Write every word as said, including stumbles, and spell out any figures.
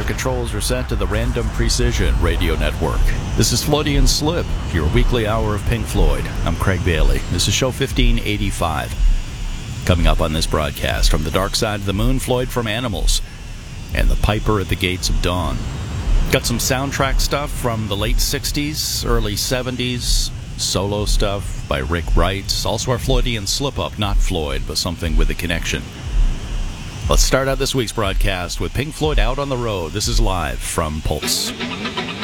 Your controls are set to the Random Precision Radio Network. This is Floydian Slip, your weekly hour of Pink Floyd. I'm Craig Bailey. This is show fifteen eighty-five. Coming up on this broadcast, from the Dark Side of the Moon, Floyd from Animals, and The Piper at the Gates of Dawn. Got some soundtrack stuff from the late sixties, early seventies, solo stuff by Rick Bright. Also our Floydian slip-up, not Floyd, but something with a connection. Let's start out this week's broadcast with Pink Floyd Out on the Road. This is live from Pulse.